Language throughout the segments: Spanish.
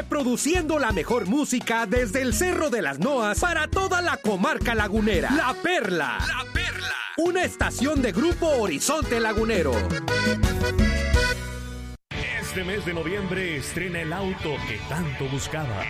reproduciendo la mejor música desde el Cerro de las Noas para toda la comarca lagunera. La Perla. La Perla. Una estación de Grupo Horizonte Lagunero. Este mes de noviembre estrena el auto que tanto buscaba.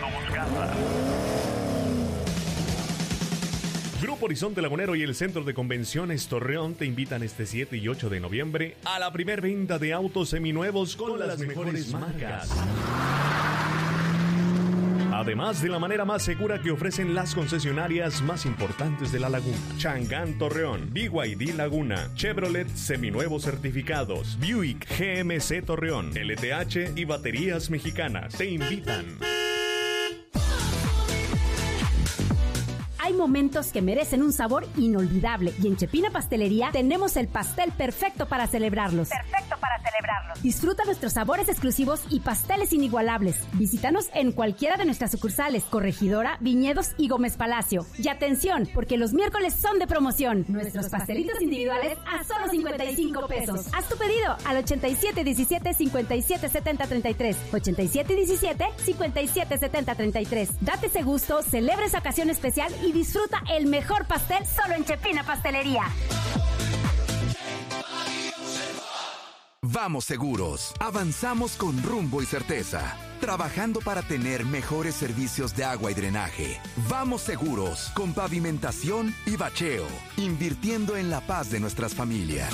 Grupo Horizonte Lagunero y el Centro de Convenciones Torreón te invitan este 7 y 8 de noviembre a la primer venta de autos seminuevos con las mejores marcas. Además de la manera más segura que ofrecen las concesionarias más importantes de la laguna. Chang'an Torreón, BYD Laguna, Chevrolet Seminuevos Certificados, Buick GMC Torreón, LTH y Baterías Mexicanas te invitan. Hay momentos que merecen un sabor inolvidable y en Chepina Pastelería tenemos el pastel perfecto para celebrarlos. Disfruta nuestros sabores exclusivos y pasteles inigualables. Visítanos en cualquiera de nuestras sucursales, Corregidora, Viñedos y Gómez Palacio. Y atención, porque los miércoles son de promoción. Nuestros pastelitos individuales a solo 55 pesos. Haz tu pedido al 8717-577033. 8717-577033. Date ese gusto, celebra esa ocasión especial y disfruta el mejor pastel solo en Chepina Pastelería. Vamos seguros, avanzamos con rumbo y certeza, trabajando para tener mejores servicios de agua y drenaje. Vamos seguros, con pavimentación y bacheo, invirtiendo en la paz de nuestras familias.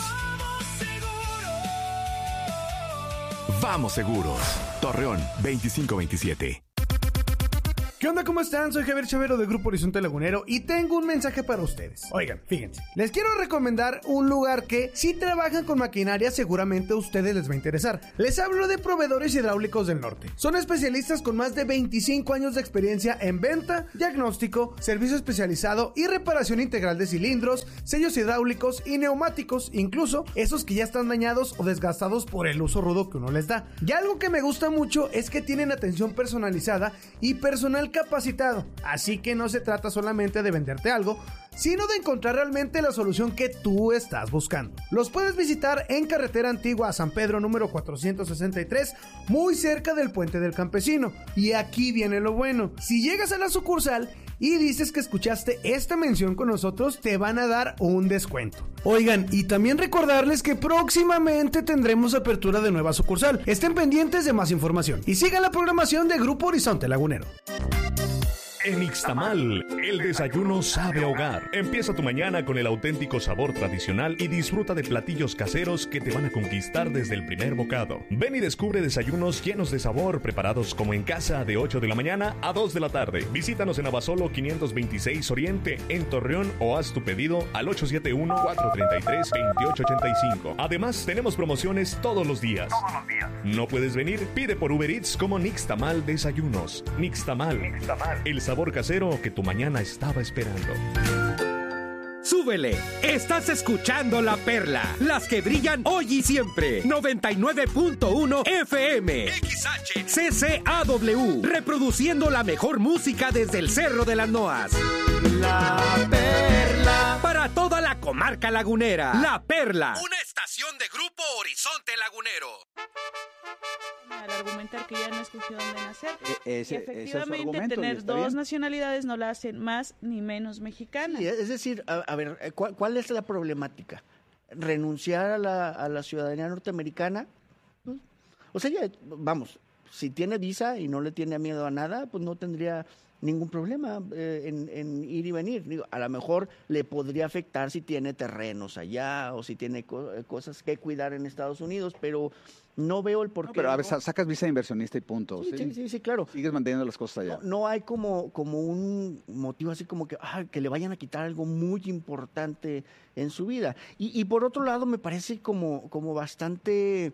Vamos seguros, Torreón 2527. ¿Qué onda? ¿Cómo están? Soy Javier Chavero de Grupo Horizonte Lagunero y tengo un mensaje para ustedes. Oigan, fíjense, les quiero recomendar un lugar que, si trabajan con maquinaria, seguramente a ustedes les va a interesar. Les hablo de Proveedores Hidráulicos del Norte. Son especialistas con más de 25 años de experiencia en venta, diagnóstico, servicio especializado y reparación integral de cilindros, sellos hidráulicos y neumáticos, incluso esos que ya están dañados o desgastados por el uso rudo que uno les da. Y algo que me gusta mucho es que tienen atención personalizada y personal capacitado, así que no se trata solamente de venderte algo, sino de encontrar realmente la solución que tú estás buscando. Los puedes visitar en Carretera Antigua a San Pedro número 463, muy cerca del Puente del Campesino. Y aquí viene lo bueno: si llegas a la sucursal y dices que escuchaste esta mención con nosotros, te van a dar un descuento. Oigan, y también recordarles que próximamente tendremos apertura de nueva sucursal. Estén pendientes de más información y sigan la programación de Grupo Horizonte Lagunero. En Ixtamal, el desayuno sabe a hogar. Empieza tu mañana con el auténtico sabor tradicional y disfruta de platillos caseros que te van a conquistar desde el primer bocado. Ven y descubre desayunos llenos de sabor, preparados como en casa de 8 de la mañana a 2 de la tarde. Visítanos en Abasolo 526 Oriente, en Torreón, o haz tu pedido al 871-433-2885. Además, tenemos promociones todos los días. ¿No puedes venir? Pide por Uber Eats como Nixtamal Desayunos. Nixtamal, el sabor casero que tu mañana estaba esperando. ¡Súbele! Estás escuchando La Perla, las que brillan hoy y siempre. 99.1 FM XH CCAW, reproduciendo la mejor música desde el Cerro de las Noas. La Perla, para toda la comarca lagunera. La Perla, una estación de Grupo Horizonte Lagunero. Al argumentar que ya no escogió dónde nacer, efectivamente tener dos nacionalidades no la hacen más ni menos mexicana. Sí, es decir, a ver, ¿cuál es la problemática? ¿Renunciar a la ciudadanía norteamericana? O sea, ya, vamos, si tiene visa y no le tiene miedo a nada, pues no tendría ningún problema en ir y venir. Digo, a lo mejor le podría afectar si tiene terrenos allá o si tiene cosas que cuidar en Estados Unidos, pero no veo el porqué. No, pero a ver, sacas visa de inversionista y punto. Sí, claro. Sigues manteniendo las cosas allá. No hay como un motivo así como que le vayan a quitar algo muy importante en su vida. Y por otro lado, me parece como bastante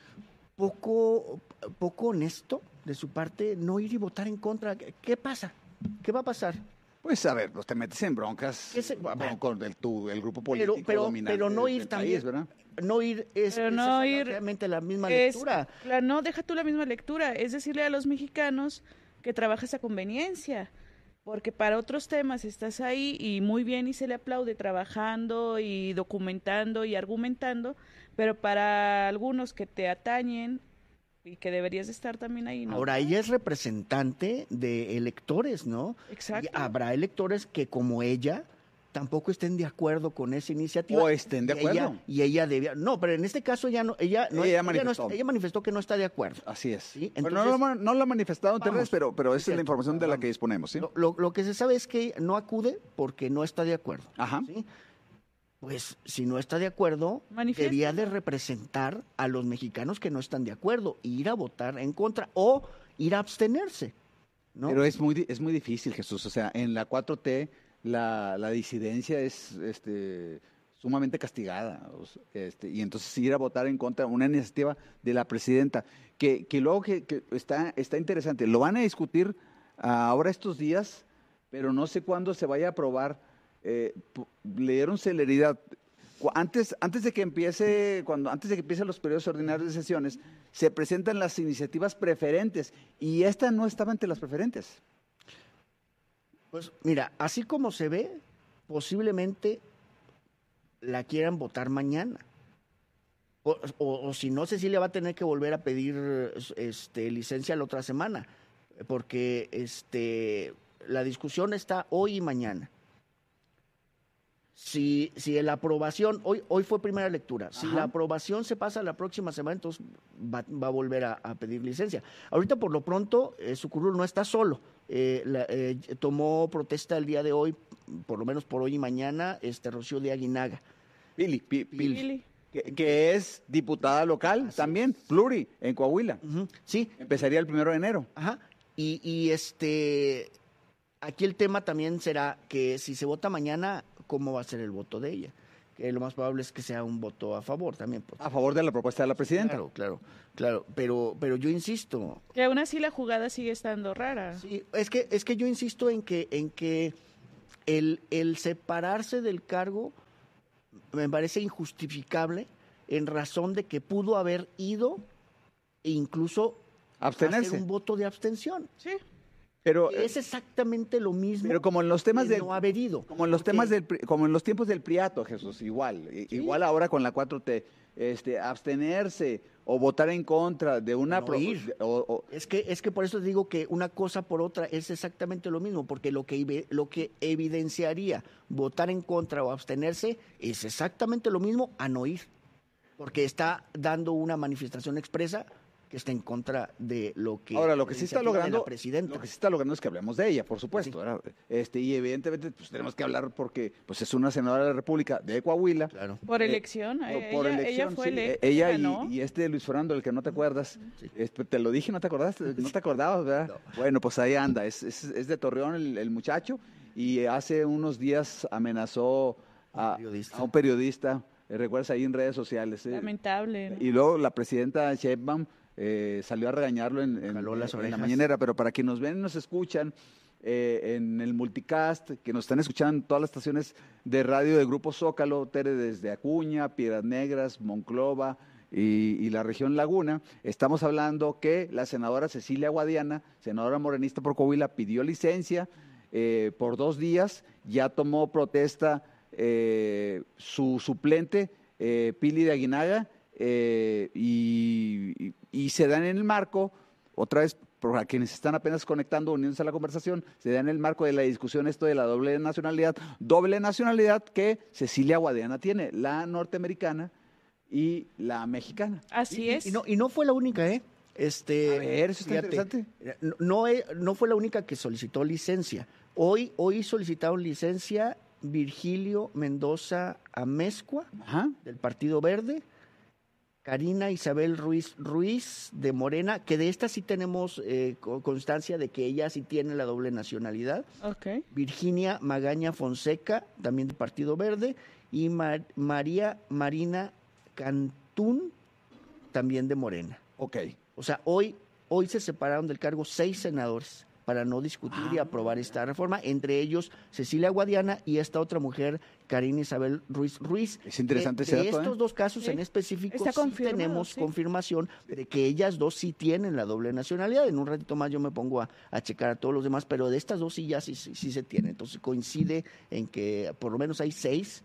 poco honesto de su parte no ir y votar en contra. ¿Qué pasa? ¿Qué va a pasar? Pues a ver, pues te metes en broncas con el grupo político dominante pero no ir del también, país, ¿verdad? No ir es realmente la misma lectura. No, deja tú la misma lectura, es decirle a los mexicanos que trabajas a conveniencia, porque para otros temas estás ahí y muy bien y se le aplaude trabajando y documentando y argumentando, pero para algunos que te atañen y que deberías estar también ahí, ¿no? Ahora, ella es representante de electores, ¿no? Exacto. Y habrá electores que, como ella, tampoco estén de acuerdo con esa iniciativa. O estén de acuerdo. Y ella debía... No, pero en este caso ella manifestó que no está de acuerdo. Así es. ¿Sí? Entonces, no lo ha manifestado en redes, pero esa es la información de la que disponemos, ¿sí? Lo que se sabe es que no acude porque no está de acuerdo. Ajá. ¿Sí? Pues si no está de acuerdo, debía de representar a los mexicanos que no están de acuerdo, ir a votar en contra o ir a abstenerse, ¿no? Pero es muy difícil, Jesús. O sea, en la 4T la disidencia es sumamente castigada. Y entonces ir a votar en contra de una iniciativa de la presidenta, que luego que está interesante. Lo van a discutir ahora estos días, pero no sé cuándo se vaya a aprobar. Le dieron celeridad. Antes de que empiecen los periodos ordinarios de sesiones, se presentan las iniciativas preferentes y esta no estaba entre las preferentes. Pues mira, así como se ve, posiblemente la quieran votar mañana. O si no, Cecilia va a tener que volver a pedir licencia la otra semana, porque la discusión está hoy y mañana. Si la aprobación, hoy fue primera lectura, si la aprobación se pasa la próxima semana, entonces va a volver a pedir licencia. Ahorita por lo pronto su curul no está solo, tomó protesta el día de hoy, por lo menos por hoy y mañana, Rocío de Aguinaga. Pili. Que es diputada local también, pluri, en Coahuila. Sí. Empezaría el 1 de enero. Ajá. Y aquí el tema también será que si se vota mañana, ¿cómo va a ser el voto de ella? Que lo más probable es que sea un voto a favor también. A favor de la propuesta de la presidenta. Claro. Pero yo insisto. Que aún así la jugada sigue estando rara. Sí, es que yo insisto en que el separarse del cargo me parece injustificable en razón de que pudo haber ido e incluso abstenerse. Hacer un voto de abstención. Sí. Pero es exactamente lo mismo. Pero como en los temas de no haber ido. Como en los como en los tiempos del Priato, Jesús, igual. ¿Sí? Igual ahora con la 4T, abstenerse o votar en contra de una Es que por eso digo que una cosa por otra es exactamente lo mismo, porque lo que evidenciaría votar en contra o abstenerse es exactamente lo mismo a no ir, porque está dando una manifestación expresa que está en contra de lo que ahora lo que sí está logrando la presidenta. Lo que sí está logrando es que hablemos de ella, por supuesto, sí. Y evidentemente pues tenemos que hablar porque pues es una senadora de la República de Coahuila, claro. Por elección, ella fue electa, ella y Luis Fernando, el que no te acuerdas, sí. Te lo dije, no te acordaste, no te acordabas, ¿verdad? No. Bueno, pues ahí anda, es de Torreón el muchacho, y hace unos días amenazó a un periodista, recuerdas ahí en redes sociales. Lamentable, ¿no? Y luego la presidenta Sheinbaum salió a regañarlo en la mañanera, pero para quienes nos ven y nos escuchan en el multicast, que nos están escuchando en todas las estaciones de radio de Grupo Zócalo, Tere desde Acuña, Piedras Negras, Monclova y la región Laguna, estamos hablando que la senadora Cecilia Guadiana, senadora morenista por Coahuila, pidió licencia por 2 días, ya tomó protesta su suplente, Pili de Aguinaga, y se dan en el marco, otra vez, para quienes están apenas conectando, uniéndose a la conversación, se da en el marco de la discusión esto de la doble nacionalidad que Cecilia Guadiana tiene, la norteamericana y la mexicana. Así es. Y no fue la única, A ver, eso está interesante. No fue la única que solicitó licencia. Hoy solicitaron licencia Virgilio Mendoza Amezcua, del Partido Verde, Karina Isabel Ruiz de Morena, que de esta sí tenemos constancia de que ella sí tiene la doble nacionalidad. Okay. Virginia Magaña Fonseca, también del Partido Verde, y María Marina Cantún, también de Morena. Ok. O sea, hoy se separaron del cargo 6 senadores para no discutir y aprobar esta reforma, entre ellos Cecilia Guadiana y esta otra mujer, Karina Isabel Ruiz. Es interesante ese dato, estos 2 casos en específico sí tenemos confirmación de que ellas 2 sí tienen la doble nacionalidad. En un ratito más yo me pongo a checar a todos los demás, pero de estas 2 sí ya sí se tiene. Entonces coincide en que por lo menos hay 6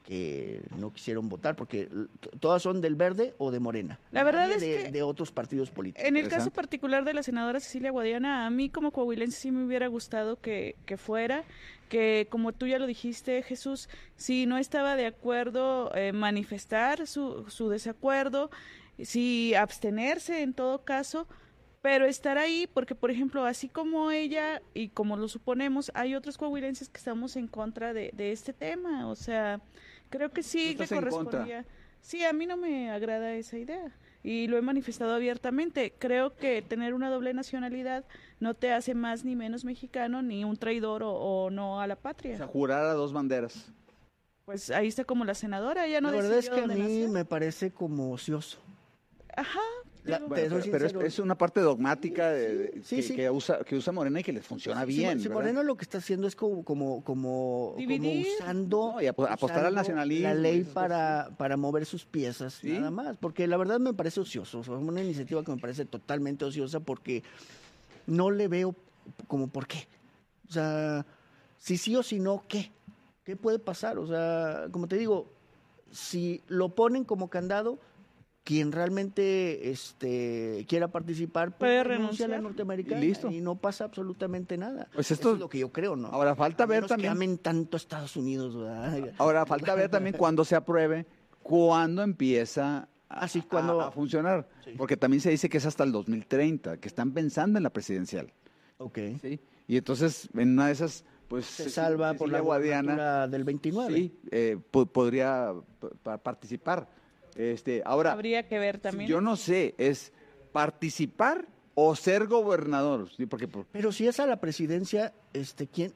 que no quisieron votar, porque todas son del Verde o de Morena. La verdad Nadie es que de otros partidos políticos. En el caso particular de la senadora Cecilia Guadiana, a mí como coahuilense sí me hubiera gustado que fuera, que como tú ya lo dijiste, Jesús, si no estaba de acuerdo, manifestar su desacuerdo, si abstenerse en todo caso, pero estar ahí, porque por ejemplo, así como ella y como lo suponemos, hay otros coahuilenses que estamos en contra de este tema, o sea, creo que sí le correspondía. Sí, a mí no me agrada esa idea y lo he manifestado abiertamente. Creo que tener una doble nacionalidad no te hace más ni menos mexicano, ni un traidor o no a la patria. O sea, jurar a 2 banderas. Pues ahí está como la senadora, ella no La verdad es decidió que a dónde mí nacer. me parece como ocioso. Ajá. Pero es una parte dogmática Sí, sí. que usa Morena y que les funciona bien. Si ¿verdad? Morena lo que está haciendo es como Dividir. usando, No, y apostar al nacionalismo. la ley y esas cosas. para mover sus piezas, ¿Sí? nada más. Porque la verdad me parece ocioso. O sea, una iniciativa que me parece totalmente ociosa porque no le veo como por qué. O sea, si sí o si no, ¿qué? ¿Qué puede pasar? O sea, como te digo, si lo ponen como candado, quien realmente quiera participar Puede renuncia a la renunciar. norteamericana Y listo. y no pasa absolutamente nada. Pues Eso esto- es lo que yo creo, ¿no? Ahora falta A ver menos también. que amen tanto a Estados Unidos, ¿verdad? Ahora falta ver también cuándo se apruebe, cuándo empieza Así, cuando a funcionar. Sí. Porque también se dice que es hasta el 2030, que están pensando en la presidencial. Ok. ¿Sí? Y entonces, en una de esas, pues Se salva por la Cecilia Guadiana, gubernatura del 29. sí, podría participar. Ahora, Habría que ver también. yo no sé, ¿es participar o ser gobernador? ¿Sí? Porque Pero si es a la presidencia, ¿quién,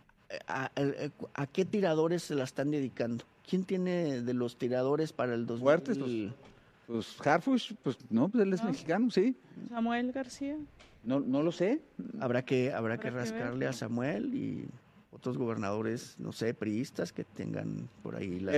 a qué tiradores se la están dedicando? ¿Quién tiene de los tiradores para el 2000? Fuertes, pues Harfuch, pues no, pues él es No. mexicano, sí. Samuel García. No lo sé. Habrá que que rascarle ver. a Samuel y otros gobernadores, no sé, priistas que tengan por ahí la